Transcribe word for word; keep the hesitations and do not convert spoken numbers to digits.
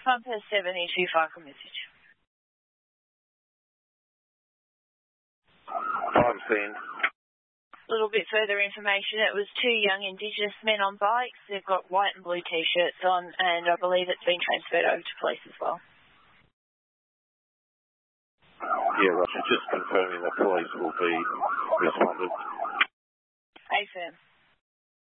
one per seven issue Farkle message. I'm seeing. A little bit further information. It was two young Indigenous men on bikes. They've got white and blue T-shirts on, and I believe it's been transferred over to police as well. Yeah, Roger. Just confirming the police will be responded. Affirm.